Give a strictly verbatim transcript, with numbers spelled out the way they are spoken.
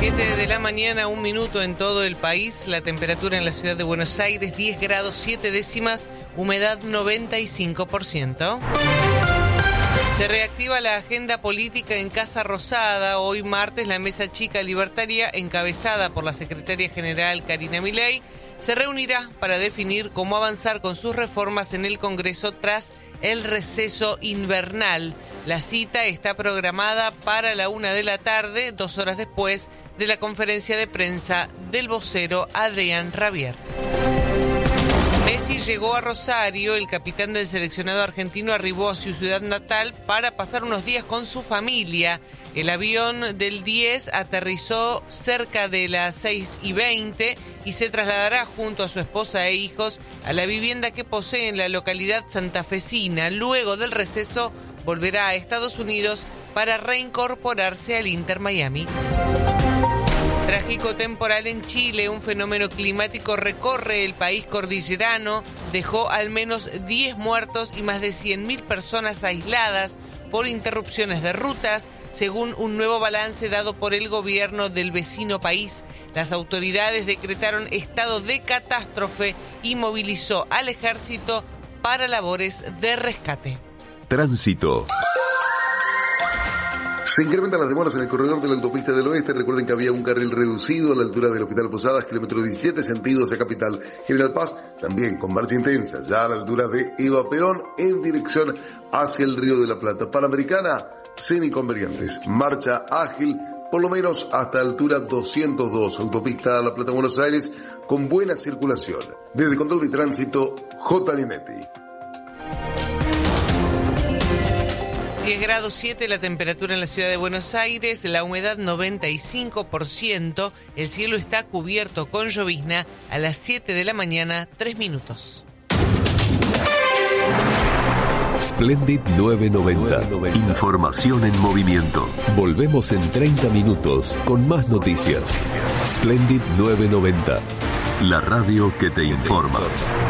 siete de la mañana, un minuto en todo el país. La temperatura en la ciudad de Buenos Aires, diez grados siete décimas, humedad noventa y cinco por ciento. Se reactiva la agenda política en Casa Rosada. Hoy martes, la Mesa Chica Libertaria, encabezada por la secretaria general Karina Milei, se reunirá para definir cómo avanzar con sus reformas en el Congreso tras el receso invernal. La cita está programada para la una de la tarde, dos horas después de la conferencia de prensa del vocero Adrián Rabier. Messi llegó a Rosario. El capitán del seleccionado argentino arribó a su ciudad natal para pasar unos días con su familia. El avión del diez aterrizó cerca de las seis y veinte y se trasladará junto a su esposa e hijos a la vivienda que posee en la localidad santafesina. Luego del receso volverá a Estados Unidos para reincorporarse al Inter Miami. Trágico temporal en Chile. Un fenómeno climático recorre el país cordillerano. Dejó al menos diez muertos y más de cien mil personas aisladas por interrupciones de rutas, según un nuevo balance dado por el gobierno del vecino país. Las autoridades decretaron estado de catástrofe y movilizó al ejército para labores de rescate. Tránsito. Se incrementan las demoras en el corredor de la autopista del oeste. Recuerden que había un carril reducido a la altura del Hospital Posadas, kilómetro diecisiete, sentido hacia Capital. General Paz, también con marcha intensa, ya a la altura de Eva Perón, en dirección hacia el Río de la Plata. Panamericana, sin inconvenientes. Marcha ágil, por lo menos hasta altura doscientos dos. Autopista La Plata, Buenos Aires, con buena circulación. Desde Control de Tránsito, J. Linetti. diez grados siete la temperatura en la ciudad de Buenos Aires, la humedad noventa y cinco por ciento, el cielo está cubierto con llovizna a las siete de la mañana, tres minutos. Splendid novecientos noventa. Información en movimiento. Volvemos en treinta minutos con más noticias. Splendid novecientos noventa. La radio que te informa.